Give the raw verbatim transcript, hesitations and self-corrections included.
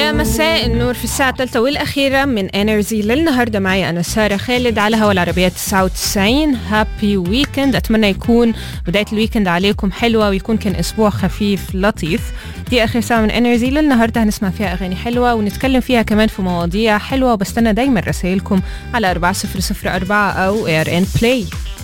يا مساء النور في الساعة الثالثة والأخيرة من انرجي للنهاردة. معي أنا سارة خالد على هوا العربية تسعة وتسعين. هابي ويكند، أتمنى يكون بداية الويكند عليكم حلوة ويكون كان أسبوع خفيف لطيف. دي آخر ساعة من انرجي للنهاردة، هنسمع فيها أغاني حلوة ونتكلم فيها كمان في مواضيع حلوة، وبستنى دايما رسائلكم على أربعة صفر صفر أربعة أو إير إن بلاي.